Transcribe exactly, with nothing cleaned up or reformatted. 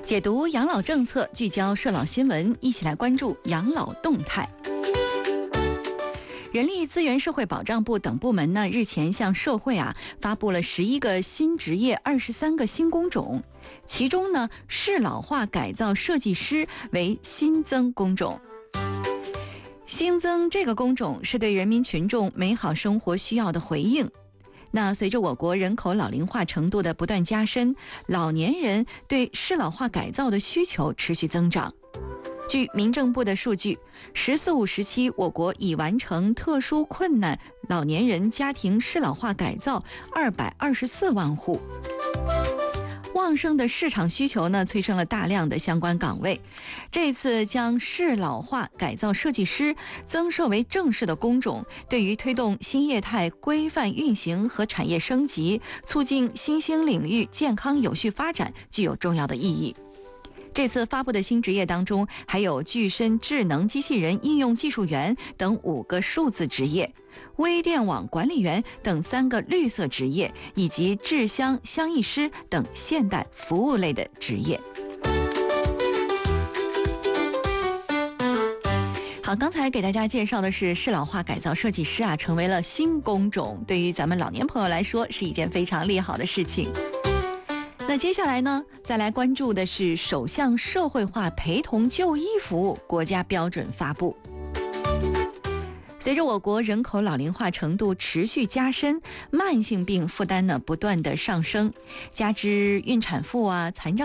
解读养老政策，聚焦社老新闻，一起来关注养老动态。人力资源社会保障部等部门呢，日前向社会啊发布了十一个新职业、二十三个新工种，其中呢，适老化改造设计师为新增工种。新增这个工种是对人民群众美好生活需要的回应。那随着我国人口老龄化程度的不断加深，老年人对适老化改造的需求持续增长。据民政部的数据，十四五时期我国已完成特殊困难老年人家庭适老化改造二百二十四万户。旺盛的市场需求呢，催生了大量的相关岗位。这次将适老化改造设计师增设为正式的工种，对于推动新业态规范运行和产业升级，促进新兴领域健康有序发展，具有重要的意义。这次发布的新职业当中，还有具身智能机器人应用技术员等五个数字职业，微电网管理员等三个绿色职业，以及制香香艺师等现代服务类的职业。好，刚才给大家介绍的是适老化改造设计师啊，成为了新工种，对于咱们老年朋友来说是一件非常利好的事情。那接下来呢，再来关注的是首项社会化陪同就医服务国家标准发布。随着我国人口老龄化程度持续加深，慢性病负担呢不断的上升，加之孕产妇啊、残障